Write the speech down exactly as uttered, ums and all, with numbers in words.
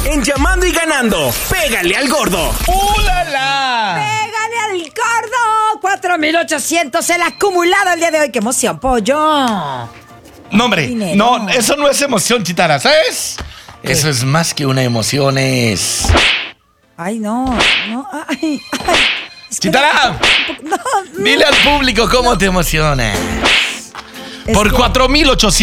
En Llamando y Ganando, pégale al gordo. ¡Uh, la, la! ¡Pégale al gordo! cuatro mil ochocientos el acumulado el día de hoy. ¡Qué emoción, pollo! No, hombre, Dinero. no, eso no es emoción, Chitara, ¿sabes? ¿Qué? Eso es más que una emoción, es... Ay, no, no, ay, ay. Es que Chitara, no, no, no. dile al público cómo te emocionas. Es Por que- cuatro mil ochocientos